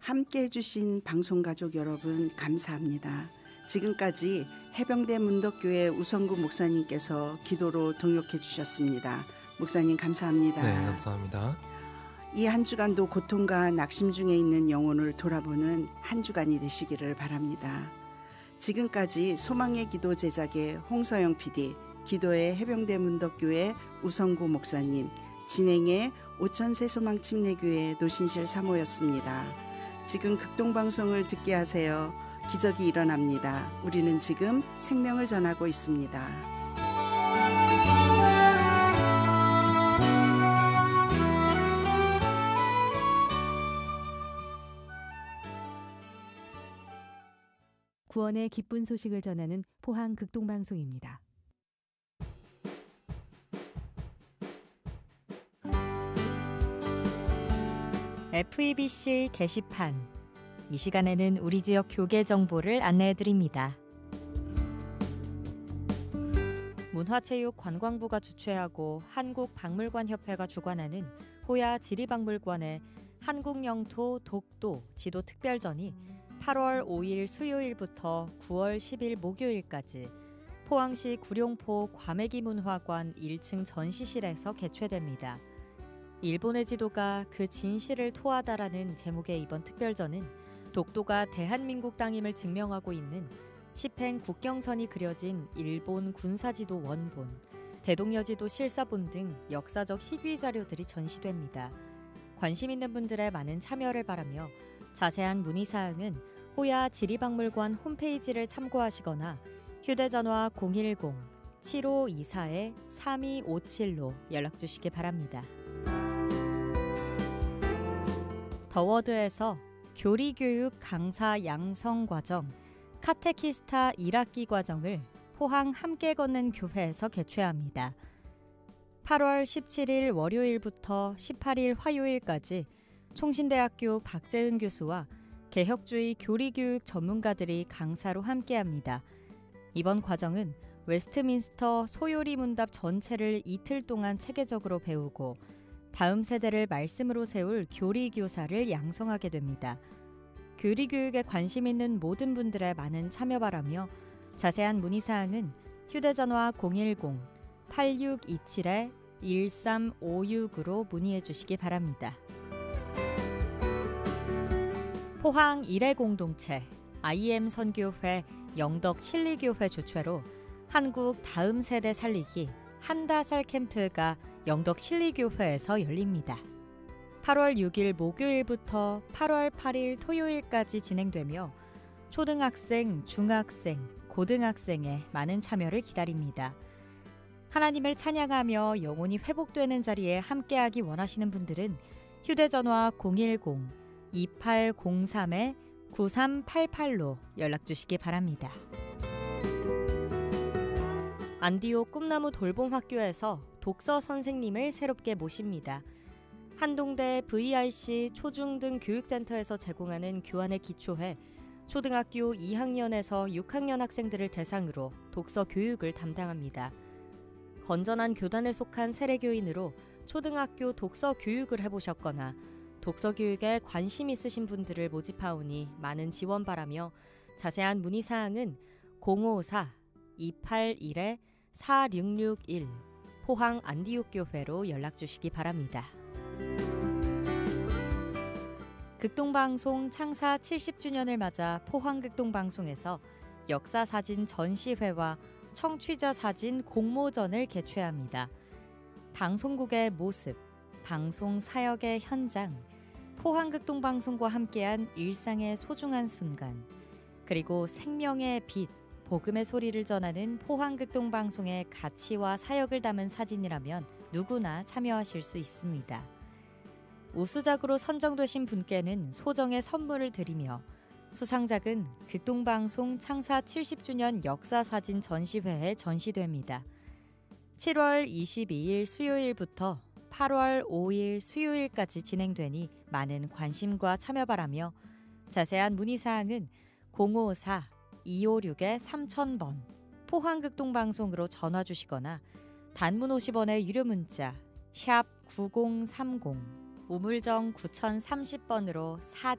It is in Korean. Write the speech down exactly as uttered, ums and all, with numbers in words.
함께 해주신 방송가족 여러분 감사합니다. 지금까지 해병대 문덕교회 우성구 목사님께서 기도로 동역해 주셨습니다. 목사님 감사합니다. 네, 감사합니다. 이 한 주간도 고통과 낙심 중에 있는 영혼을 돌아보는 한 주간이 되시기를 바랍니다. 지금까지 소망의 기도 제작의 홍서영 피디, 기도의 해병대 문덕교회 우성구 목사님, 진행의 오천세 소망 침례교회 노신실 사모였습니다. 지금 극동방송을 듣게 하세요. 기적이 일어납니다. 우리는 지금 생명을 전하고 있습니다. 구원의 기쁜 소식을 전하는 포항 극동방송입니다. 에프이비씨 게시판. 이 시간에는 우리 지역 교계 정보를 안내해드립니다. 문화체육관광부가 주최하고 한국박물관협회가 주관하는 호야 지리박물관의 한국영토 독도 지도 특별전이 팔월 오일 수요일부터 구월 십일 목요일까지 포항시 구룡포 과메기문화관 일 층 전시실에서 개최됩니다. 일본의 지도가 그 진실을 토하다라는 제목의 이번 특별전은 독도가 대한민국 땅임을 증명하고 있는 십행 국경선이 그려진 일본 군사지도 원본, 대동여지도 실사본 등 역사적 희귀 자료들이 전시됩니다. 관심 있는 분들의 많은 참여를 바라며 자세한 문의사항은 호야 지리박물관 홈페이지를 참고하시거나 휴대전화 공일공 칠오이사 삼이오칠로 연락주시기 바랍니다. 더워드에서 교리교육 강사 양성과정 카테키스타 일 학기 과정을 포항 함께 걷는 교회에서 개최합니다. 팔월 십칠일 월요일부터 십팔일 화요일까지 총신대학교 박재은 교수와 개혁주의 교리교육 전문가들이 강사로 함께합니다. 이번 과정은 웨스트민스터 소요리 문답 전체를 이틀 동안 체계적으로 배우고 다음 세대를 말씀으로 세울 교리교사를 양성하게 됩니다. 교리교육에 관심 있는 모든 분들의 많은 참여 바라며 자세한 문의사항은 휴대전화 공일공 팔육이칠 일삼오육으로 문의해 주시기 바랍니다. 포항 일회공동체 아이엠 선교회 영덕 실리교회 주최로 한국 다음 세대 살리기 한다살 캠프가 영덕 실리교회에서 열립니다. 팔월 육일 목요일부터 팔월 팔일 토요일까지 진행되며 초등학생, 중학생, 고등학생의 많은 참여를 기다립니다. 하나님을 찬양하며 영혼이 회복되는 자리에 함께하기 원하시는 분들은 휴대전화 공일공 이팔공삼 구삼팔팔로 연락주시기 바랍니다. 안디오 꿈나무 돌봄학교에서 독서 선생님을 새롭게 모십니다. 한동대 브이아이씨 초중등 교육센터에서 제공하는 교환의 기초회 초등학교 이 학년에서 육 학년 학생들을 대상으로 독서 교육을 담당합니다. 건전한 교단에 속한 세례교인으로 초등학교 독서 교육을 해보셨거나 독서 교육에 관심 있으신 분들을 모집하오니 많은 지원 바라며 자세한 문의사항은 공오사 이팔일 사육육일 포항 안디옥교회로 연락주시기 바랍니다. 극동방송 창사 칠십 주년을 맞아 포항극동방송에서 역사사진 전시회와 청취자사진 공모전을 개최합니다. 방송국의 모습, 방송 사역의 현장, 포항극동방송과 함께한 일상의 소중한 순간, 그리고 생명의 빛, 복음의 소리를 전하는 포항극동방송의 가치와 사역을 담은 사진이라면 누구나 참여하실 수 있습니다. 우수작으로 선정되신 분께는 소정의 선물을 드리며 수상작은 극동방송 창사 칠십 주년 역사사진 전시회에 전시됩니다. 칠월 이십이일 수요일부터 팔월 오일 수요일까지 진행되니 많은 관심과 참여 바라며 자세한 문의사항은 공오사 이오육 삼천 번 포항극동방송으로 전화 주시거나 단문 오십 원의 유료 문자 샵 구공삼공 우물정 구공삼공 번으로 사